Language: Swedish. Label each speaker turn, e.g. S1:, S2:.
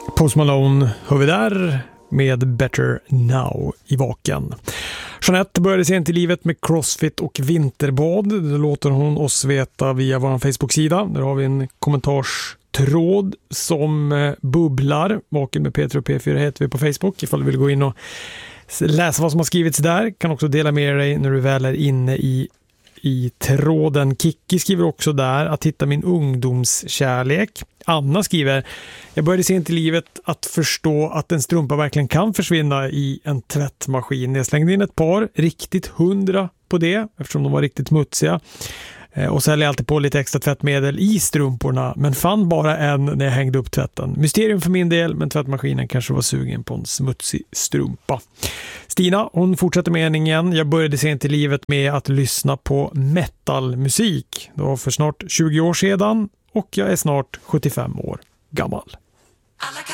S1: Post Malone hör vi där med Better Now i vaken. Jeanette började sent i livet med crossfit och vinterbad. Det låter hon oss veta via vår Facebook-sida. Där har vi en kommentarstråd som bubblar. Vaken med Peter och P4 heter vi på Facebook. Ifall du vill gå in och läsa vad som har skrivits där. Kan också dela med dig när du väl är inne i tråden. Kiki skriver också där att hitta min ungdomskärlek. Anna skriver: jag började sent i livet att förstå att en strumpa verkligen kan försvinna i en tvättmaskin. Jag slängde in ett par, riktigt 100 på det eftersom de var riktigt smutsiga. Och så hällde jag alltid på lite extra tvättmedel i strumporna, men fann bara en när jag hängde upp tvätten. Mysterium för min del, men tvättmaskinen kanske var sugen på en smutsig strumpa. Stina, hon fortsätter meningen. Jag började sent i livet med att lyssna på metalmusik. Det var för snart 20 år sedan och jag är snart 75 år gammal.
S2: I like